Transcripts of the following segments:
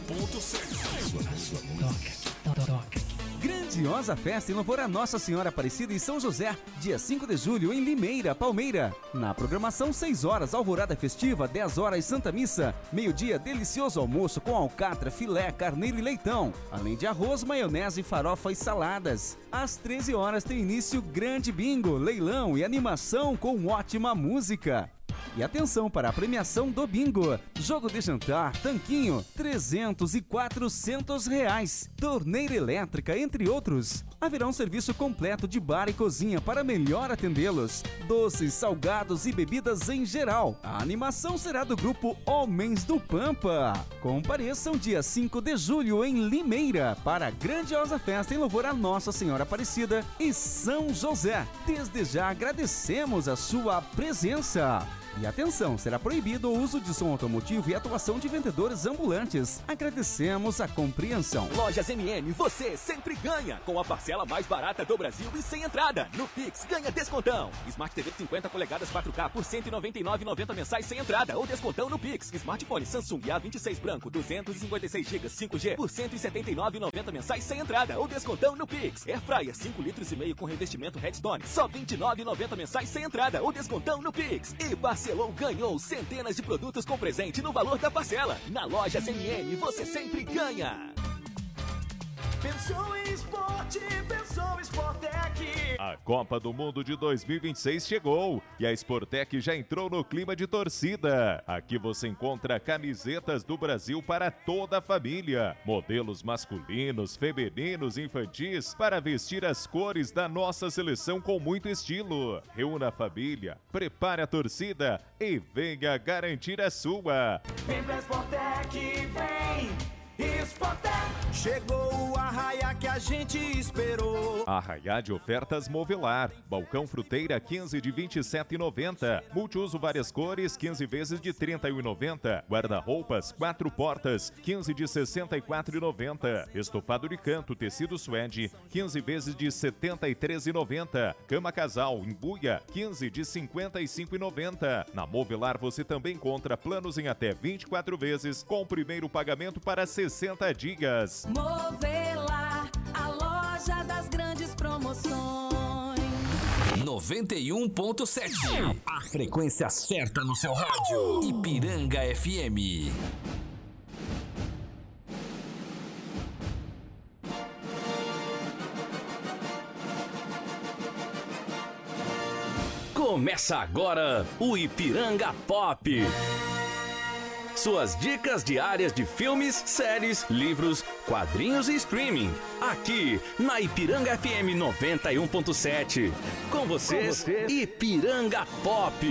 Toca. Grandiosa festa em louvor a Nossa Senhora Aparecida em São José, dia 5 de julho em Limeira, Palmeira. Na programação 6 horas, alvorada festiva, 10 horas Santa Missa, meio-dia delicioso almoço com alcatra, filé, carneiro e leitão, além de arroz, maionese, farofa e saladas. Às 13 horas tem início grande bingo, leilão e animação com ótima música. E atenção para a premiação do bingo. Jogo de jantar, tanquinho, 300 e 400 reais. Torneira elétrica, entre outros. Haverá um serviço completo de bar e cozinha para melhor atendê-los. Doces, salgados e bebidas em geral. A animação será do grupo Homens do Pampa. Compareçam dia 5 de julho em Limeira para a grandiosa festa em louvor a Nossa Senhora Aparecida e São José. Desde já agradecemos a sua presença. E atenção, será proibido o uso de som automotivo e atuação de vendedores ambulantes. Agradecemos a compreensão. Lojas MM, você sempre ganha. Com a parcela mais barata do Brasil e sem entrada. No Pix, ganha descontão. Smart TV 50 polegadas 4K por R$ 199,90 mensais sem entrada. Ou descontão no Pix. Smartphone Samsung A26 branco, 256 GB 5G por R$ 179,90 mensais sem entrada. Ou descontão no Pix. Airfryer 5,5 litros com revestimento Redstone, só R$ 29,90 mensais sem entrada. Ou descontão no Pix. E parcelou, ganhou centenas de produtos com presente no valor da parcela. Na loja MM, você sempre ganha. Pensou em esporte, pensou em Sportec. A Copa do Mundo de 2026 chegou e a Sportec já entrou no clima de torcida. Aqui você encontra camisetas do Brasil para toda a família, modelos masculinos, femininos e infantis para vestir as cores da nossa seleção com muito estilo. Reúna a família, prepare a torcida e venha garantir a sua. Vem pra Sportec, vem! Sportec! Chegou o arraia que a gente esperou. Arraiá de ofertas Movelar. Balcão fruteira 15 de R$ 27,90. Multiuso várias cores 15 vezes de R$ 31,90. Guarda-roupas 4 portas 15 de R$ 64,90. Estofado de canto tecido suede 15 vezes de R$ 73,90. Cama casal embuia 15 de R$ 55,90. Na Movelar você também encontra planos em até 24 vezes com o primeiro pagamento para 60 dias. Movelar, a loja das grandes promoções. 91.7. A frequência certa no seu rádio. Ipiranga FM. Começa agora o Ipiranga Pop. Suas dicas diárias de filmes, séries, livros, quadrinhos e streaming. Aqui na Ipiranga FM 91.7. Com vocês, Ipiranga Pop.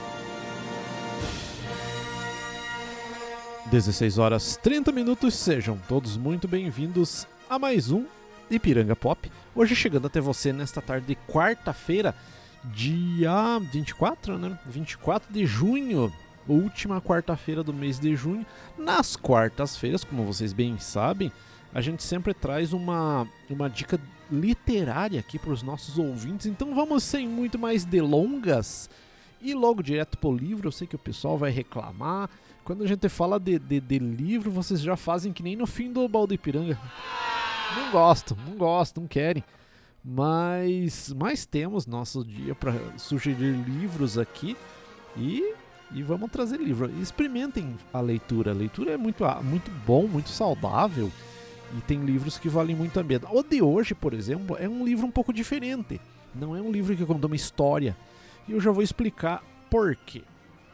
16 horas 30 minutos. Sejam todos muito bem-vindos a mais um Ipiranga Pop. Hoje chegando até você nesta tarde de quarta-feira, dia 24, né? 24 de junho. Última quarta-feira do mês de junho. Nas quartas-feiras, como vocês bem sabem, a gente sempre traz uma dica literária aqui para os nossos ouvintes. Então vamos sem muito mais delongas e logo direto pro livro. Eu sei que o pessoal vai reclamar. Quando a gente fala de livro, vocês já fazem que nem no fim do Baldo Ipiranga. Não gostam, não querem. Mas temos nosso dia para sugerir livros aqui e vamos trazer livro. Experimentem a leitura. A leitura é muito bom, muito saudável e tem livros que valem muito a pena. O de hoje, por exemplo, é um livro um pouco diferente. Não é um livro que conta uma história. E eu já vou explicar por quê.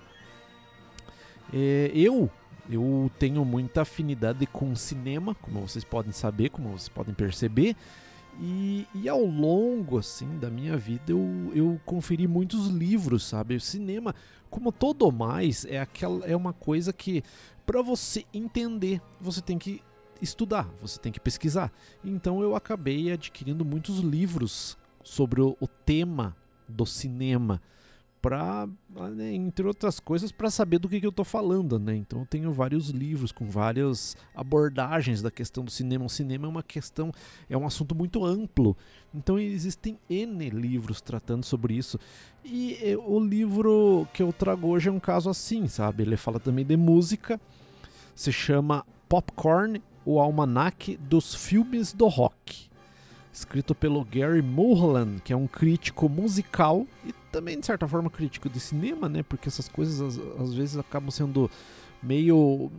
Eu tenho muita afinidade com cinema, como vocês podem saber, como vocês podem perceber. E ao longo assim da minha vida eu conferi muitos livros, sabe? O cinema, como todo mais, é uma coisa que para você entender, você tem que estudar, você tem que pesquisar. Então eu acabei adquirindo muitos livros sobre o tema do cinema, né, entre outras coisas, para saber do que eu tô falando, né? Então eu tenho vários livros com várias abordagens da questão do cinema. O cinema é um assunto muito amplo, então existem N livros tratando sobre isso. E o livro que eu trago hoje é um caso assim, sabe? Ele fala também de música, se chama Popcorn, o almanaque dos filmes do rock, escrito pelo Gary Mulholland, que é um crítico musical e também de certa forma crítico de cinema, né? Porque essas coisas às vezes acabam sendo meio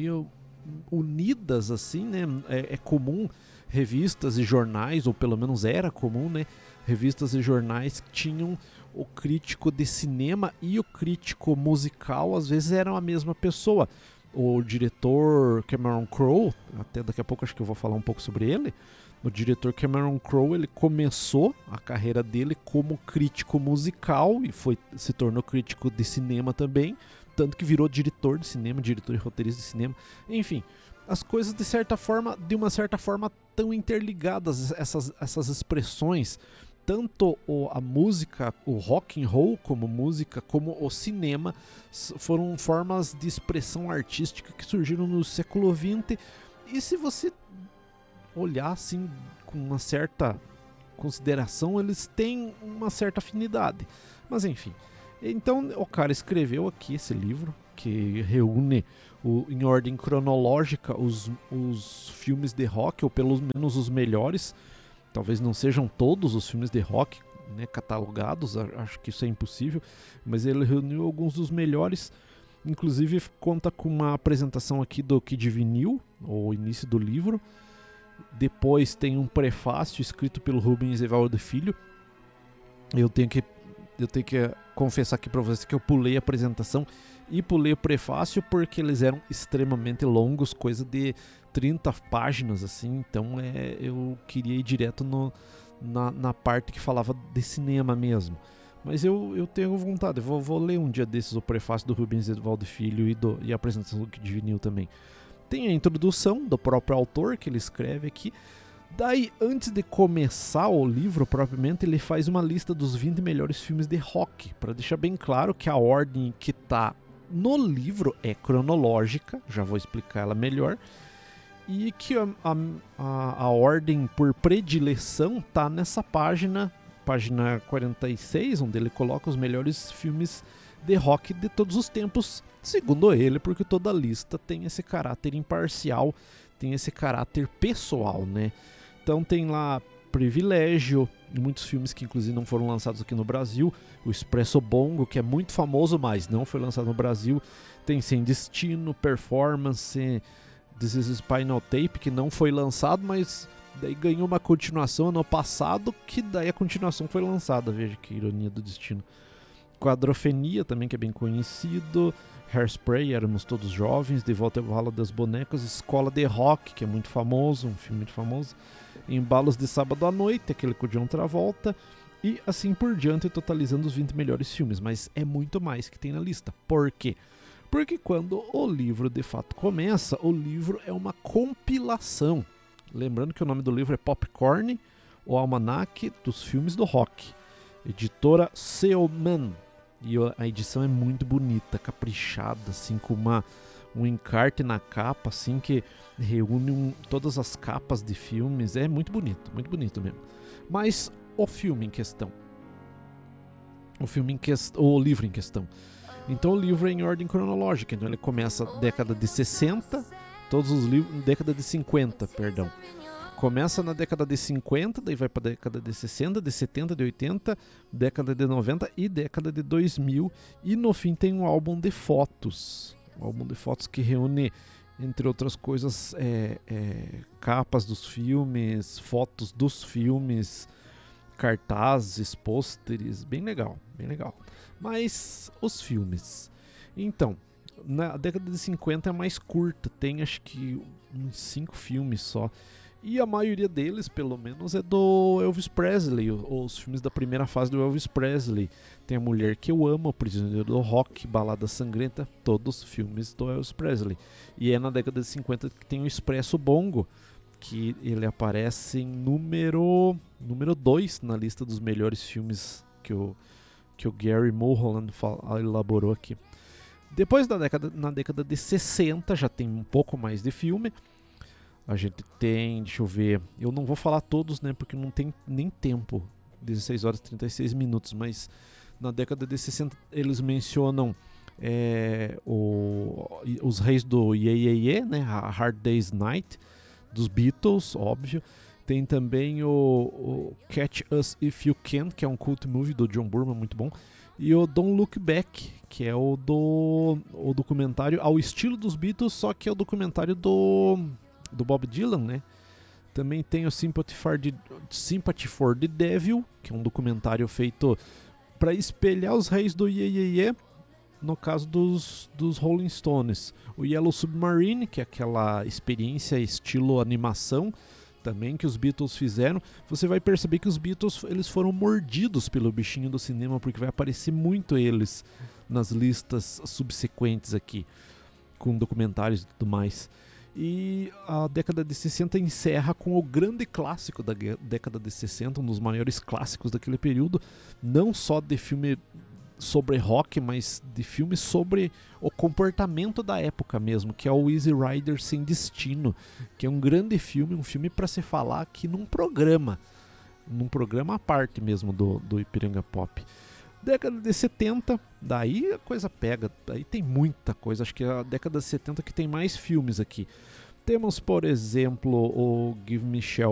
unidas assim, né? É comum revistas e jornais, ou pelo menos era comum, né? Revistas e jornais que tinham o crítico de cinema e o crítico musical, às vezes eram a mesma pessoa. O diretor Cameron Crowe, até daqui a pouco acho que eu vou falar um pouco sobre ele. O diretor Cameron Crowe, ele começou a carreira dele como crítico musical e se tornou crítico de cinema também, tanto que virou diretor de cinema, diretor e roteirista de cinema. Enfim, as coisas de uma certa forma tão interligadas, essas expressões, tanto a música, o rock and roll como música, como o cinema, foram formas de expressão artística que surgiram no século XX. E se você olhar assim com uma certa consideração, eles têm uma certa afinidade. Mas enfim, então o cara escreveu aqui esse livro que reúne em ordem cronológica os filmes de rock, ou pelo menos os melhores. Talvez não sejam todos os filmes de rock, né, catalogados, acho que isso é impossível, mas ele reuniu alguns dos melhores. Inclusive conta com uma apresentação aqui do Kid Vinil, o início do livro. Depois tem um prefácio escrito pelo Rubens Evaldo Filho. Eu tenho que confessar aqui para vocês que eu pulei a apresentação e pulei o prefácio porque eles eram extremamente longos, coisa de 30 páginas assim, então eu queria ir direto na parte que falava de cinema mesmo. Mas eu tenho vontade, vou ler um dia desses o prefácio do Rubens Evaldo Filho e a apresentação do Kid Vinil também. Tem a introdução do próprio autor que ele escreve aqui. Daí, antes de começar o livro propriamente, ele faz uma lista dos 20 melhores filmes de rock, para deixar bem claro que a ordem que está no livro é cronológica, já vou explicar ela melhor, e que a ordem por predileção está nessa página 46, onde ele coloca os melhores filmes de rock de todos os tempos, segundo ele, porque toda lista tem esse caráter imparcial, tem esse caráter pessoal, né? Então tem lá Privilégio, muitos filmes que inclusive não foram lançados aqui no Brasil, o Expresso Bongo, que é muito famoso, mas não foi lançado no Brasil, tem Sem Destino, Performance, This is Spinal Tape, que não foi lançado, mas daí ganhou uma continuação ano passado, que daí a continuação foi lançada, veja que ironia do destino. Quadrofenia também, que é bem conhecido, Hairspray, Éramos Todos Jovens, De Volta ao Valhalla das Bonecas, Escola de Rock, que é muito famoso, um filme muito famoso, Embalos de Sábado à Noite, aquele com o John Travolta, e assim por diante, totalizando os 20 melhores filmes, mas é muito mais que tem na lista. Por quê? Porque quando o livro de fato começa, o livro é uma compilação. Lembrando que o nome do livro é Popcorn, o almanaque dos filmes do rock, editora Seoman. E a edição é muito bonita, caprichada, assim, com um encarte na capa, assim, que reúne todas as capas de filmes. É muito bonito mesmo. Mas o filme em questão, o livro em questão. Então o livro é em ordem cronológica, então ele começa década de 60, todos os livros, década de 50, perdão. Começa na década de 50, daí vai para a década de 60, de 70, de 80, década de 90 e década de 2000. E no fim tem um álbum de fotos. Um álbum de fotos que reúne, entre outras coisas, capas dos filmes, fotos dos filmes, cartazes, pôsteres. Bem legal, bem legal. Mas os filmes. Então, na década de 50 é mais curta, tem acho que uns 5 filmes só. E a maioria deles, pelo menos, é do Elvis Presley, os filmes da primeira fase do Elvis Presley. Tem A Mulher que Eu Amo, O Prisioneiro do Rock, Balada Sangrenta, todos os filmes do Elvis Presley. E é na década de 50 que tem o Expresso Bongo, que ele aparece em número 2 na lista dos melhores filmes que o Gary Mulholland elaborou aqui. Depois na década de 60 já tem um pouco mais de filme. A gente tem, deixa eu ver, eu não vou falar todos, né, porque não tem nem tempo, 16 horas e 36 minutos, mas na década de 60 eles mencionam os reis do Ye Ye Ye, né? A Hard Day's Night, dos Beatles, óbvio. Tem também o Catch Us If You Can, que é um cult movie do John Boorman, muito bom. E o Don't Look Back, que é o documentário ao estilo dos Beatles, só que é o documentário do Bob Dylan, né? Também tem o Sympathy for the Devil, que é um documentário feito para espelhar os reis do Ye Ye Ye, no caso dos Rolling Stones. O Yellow Submarine, que é aquela experiência estilo animação, também que os Beatles fizeram. Você vai perceber que os Beatles eles foram mordidos pelo bichinho do cinema, porque vai aparecer muito eles nas listas subsequentes aqui, com documentários e tudo mais. E a década de 60 encerra com o grande clássico da década de 60, um dos maiores clássicos daquele período, não só de filme sobre rock, mas de filme sobre o comportamento da época mesmo, que é o Easy Rider Sem Destino, que é um grande filme, um filme para se falar aqui num programa à parte mesmo do Ipiranga Pop. Década de 70, daí a coisa pega, daí tem muita coisa, acho que é a década de 70 que tem mais filmes aqui. Temos, por exemplo, o Give Me Shelter,